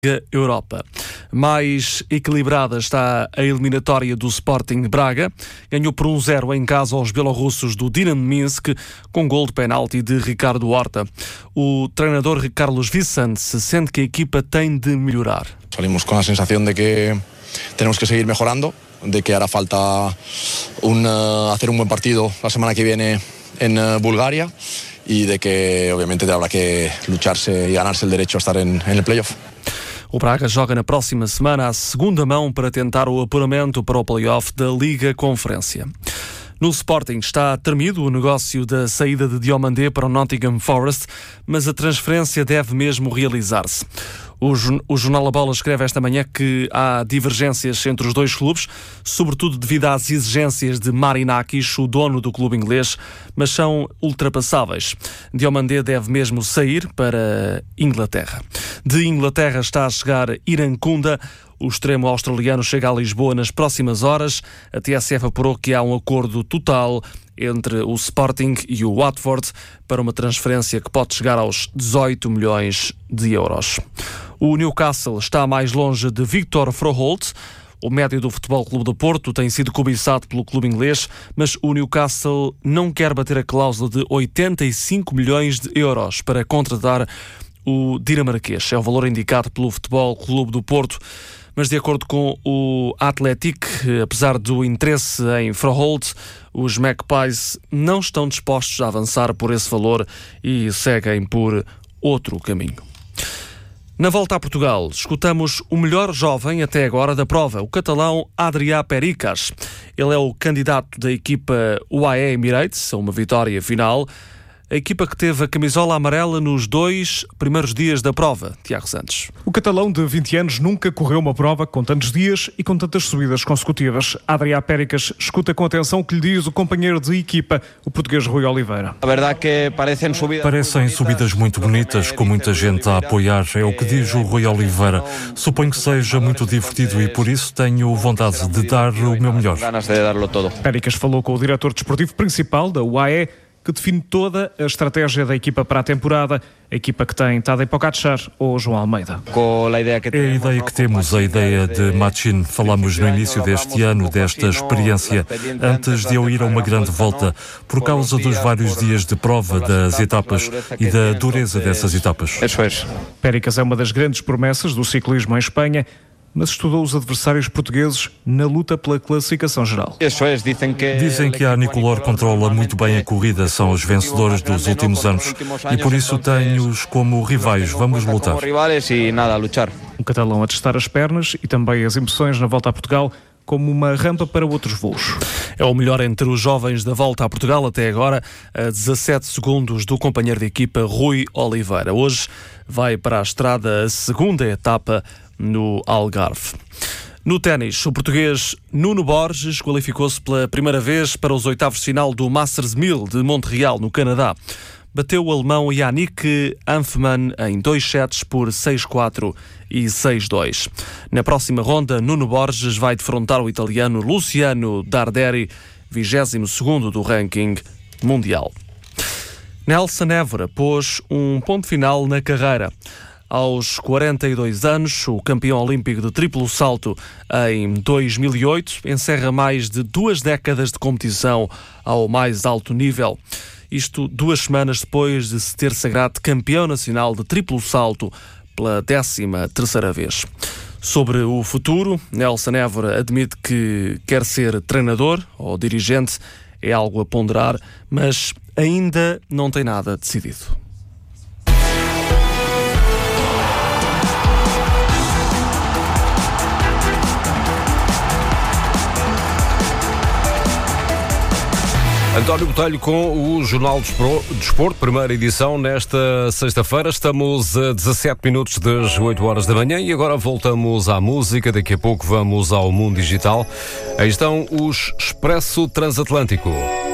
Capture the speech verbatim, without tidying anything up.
Europa. Mais equilibrada está a eliminatória do Sporting de Braga. Ganhou por um zero em casa aos bielorrussos do Dinamo Minsk, com gol de penalti de Ricardo Horta. O treinador Carlos Vicente se sente que a equipa tem de melhorar. Salimos com a sensação de que temos que seguir melhorando, de que hará falta un, uh, hacer un buen partido la semana que viene en uh, Bulgaria y de que obviamente habrá que lucharse y ganarse el derecho a estar en, en el playoff. O Braga joga na próxima semana a segunda mão para tentar o apuramento para o play-off da Liga Conferência. No Sporting está terminado o negócio da saída de Diomandé para o Nottingham Forest, mas a transferência deve mesmo realizar-se. O, o Jornal A Bola escreve esta manhã que há divergências entre os dois clubes, sobretudo devido às exigências de Marinakis, o dono do clube inglês, mas são ultrapassáveis. Diomandé deve mesmo sair para Inglaterra. De Inglaterra está a chegar Irankunda. O extremo australiano chega a Lisboa nas próximas horas. A T S F apurou que há um acordo total entre o Sporting e o Watford para uma transferência que pode chegar aos dezoito milhões de euros. O Newcastle está mais longe de Victor Froholt. O médio do Futebol Clube do Porto tem sido cobiçado pelo clube inglês, mas o Newcastle não quer bater a cláusula de oitenta e cinco milhões de euros para contratar o dinamarquês. É o valor indicado pelo Futebol Clube do Porto. Mas de acordo com o Athletic, apesar do interesse em Froholt, os Magpies não estão dispostos a avançar por esse valor e seguem por outro caminho. Na volta a Portugal, escutamos o melhor jovem até agora da prova, o catalão Adrià Pericas. Ele é o candidato da equipa U A E Emirates a uma vitória final. A equipa que teve a camisola amarela nos dois primeiros dias da prova, Tiago Santos. O catalão de vinte anos nunca correu uma prova com tantos dias e com tantas subidas consecutivas. Adrià Pericas escuta com atenção o que lhe diz o companheiro de equipa, o português Rui Oliveira. A verdade que parecem subidas, parecem subidas muito bonitas, com muita gente a apoiar, é o que diz o Rui Oliveira. Suponho que seja muito divertido e por isso tenho vontade de dar o meu melhor. Pericas falou com o diretor desportivo principal da U A E, que define toda a estratégia da equipa para a temporada, a equipa que tem Tadej Pogačar ou João Almeida. É a ideia que temos, a ideia de Machin. Falamos no início deste ano desta experiência, antes de eu ir a uma grande volta, por causa dos vários dias de prova das etapas e da dureza dessas etapas. Pericas é uma das grandes promessas do ciclismo em Espanha, mas estudou os adversários portugueses na luta pela classificação geral. Dizem que a Nicolor controla muito bem a corrida, são os vencedores dos últimos anos e por isso tenho-os como rivais. Vamos lutar. Um catalão a testar as pernas e também as emoções na volta a Portugal como uma rampa para outros voos. É o melhor entre os jovens da volta a Portugal até agora, a dezassete segundos do companheiro de equipa Rui Oliveira. Hoje vai para a estrada a segunda etapa no Algarve. No ténis, o português Nuno Borges qualificou-se pela primeira vez para os oitavos de final do Masters mil de Montreal, no Canadá. Bateu o alemão Yannick Hanfmann em dois sets por seis quatro e seis dois. Na próxima ronda, Nuno Borges vai defrontar o italiano Luciano Darderi, vigésimo segundo do ranking mundial. Nelson Évora pôs um ponto final na carreira. Aos quarenta e dois anos, o campeão olímpico de triplo salto em dois mil e oito encerra mais de duas décadas de competição ao mais alto nível. Isto duas semanas depois de se ter sagrado campeão nacional de triplo salto pela décima terceira vez. Sobre o futuro, Nelson Évora admite que quer ser treinador ou dirigente, é algo a ponderar, mas ainda não tem nada decidido. António Botelho com o Jornal do Desporto, primeira edição nesta sexta-feira. Estamos a dezassete minutos das oito horas da manhã e agora voltamos à música. Daqui a pouco vamos ao mundo digital. Aí estão os Expresso Transatlântico.